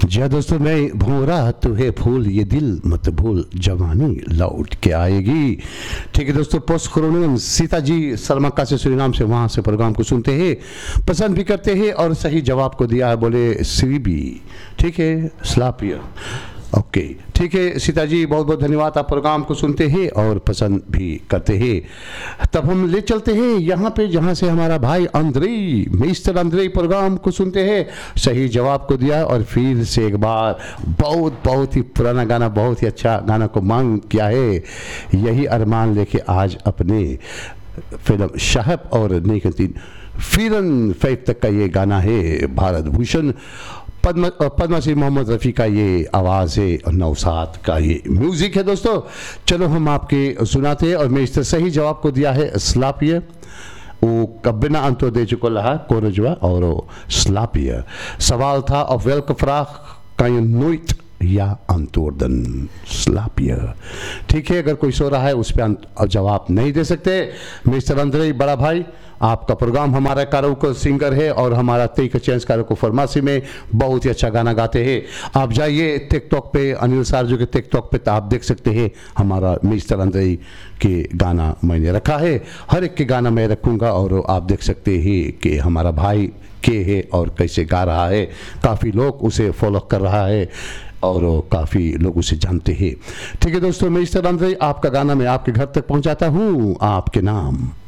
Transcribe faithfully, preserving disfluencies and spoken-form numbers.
जी हाँ दोस्तों, मैं भंवरा तू है फूल ये दिल मत भूल जवानी लौट के आएगी। ठीक है दोस्तों, पोस्ट कोरोना सीता जी सलमक्का से सुरीनाम से वहाँ से प्रोग्राम को सुनते हैं, पसंद भी करते हैं और सही जवाब को दिया है, बोले सीबी। ठीक है, स्लापिया। ओके ठीक है सीता जी, बहुत बहुत धन्यवाद। आप प्रोग्राम को सुनते हैं और पसंद भी करते हैं। तब हम ले चलते हैं यहाँ पे जहाँ से हमारा भाई अंद्रेई मिस्टर अंद्रेई प्रोग्राम को सुनते हैं, सही जवाब को दिया और फिर से एक बार बहुत बहुत ही पुराना गाना, बहुत ही अच्छा गाना को मांग किया है। यही अरमान लेके आज अपने फिल्म साहब और नेकतीन फिरन फैफ तक का ये गाना है। भारत भूषण पद्म पद्मश्री मोहम्मद रफ़ी का ये आवाज़ है, नौसाद का ये म्यूज़िक है। दोस्तों चलो हम आपके सुनाते हैं और मैं इस तरह सही जवाब को दिया है स्लापिया। वो कब्बिना अंतो दे चुका रहा कोरजवा और स्लापिया। सवाल था ऑफ वेल्क फ्राक का ये नोइट या अंतोर्दन स्लापिया। ठीक है, अगर कोई सो रहा है उस पर जवाब नहीं दे सकते। मिस्टर अंद्रेई बड़ा भाई, आपका प्रोग्राम हमारा कारोको सिंगर है और हमारा तेई का चेंज कारोको फरमासी में बहुत ही अच्छा गाना गाते हैं। आप जाइए टिकटॉक पे, अनिल सारजू के टिकटॉक पे, तो आप देख सकते हैं हमारा मिस्टर अंद्रेई के गाना मैंने रखा है। हर एक के गाना मैं रखूँगा और आप देख सकते हैं कि हमारा भाई के है और कैसे गा रहा है। काफ़ी लोग उसे फॉलो कर रहा है और काफ़ी लोग उसे जानते हैं। ठीक है दोस्तों, मिस्टर अंद्रेई आपका गाना मैं आपके घर तक पहुँचाता हूँ। आपके नाम